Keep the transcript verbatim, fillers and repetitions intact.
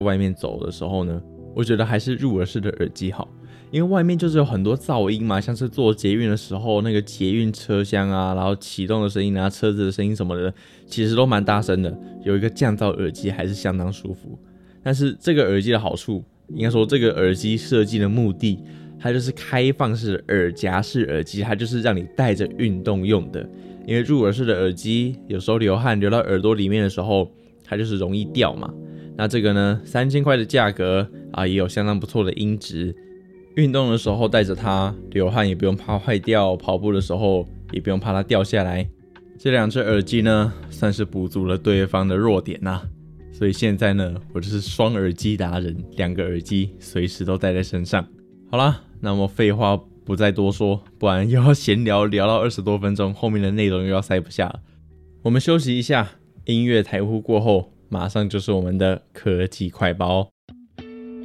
外面走的时候呢，我觉得还是入耳式的耳机好，因为外面就是有很多噪音嘛，像是坐捷运的时候那个捷运车厢啊，然后启动的声音啊，车子的声音什么的，其实都蛮大声的。有一个降噪耳机还是相当舒服。但是这个耳机的好处，应该说这个耳机设计的目的，它就是开放式的耳夹式耳机，它就是让你带着运动用的。因为入耳式的耳机有时候流汗流到耳朵里面的时候，它就是容易掉嘛。那这个呢，三千块的价格啊，也有相当不错的音质。运动的时候带着它，流汗也不用怕坏掉，跑步的时候也不用怕它掉下来。这两只耳机呢，算是补足了对方的弱点啊。所以现在呢，我就是双耳机达人，两个耳机随时都带在身上。好啦，那么废话不再多说，不然又要闲聊聊到二十多分钟，后面的内容又要塞不下了。我们休息一下，音乐台呼过后，马上就是我们的科技快报。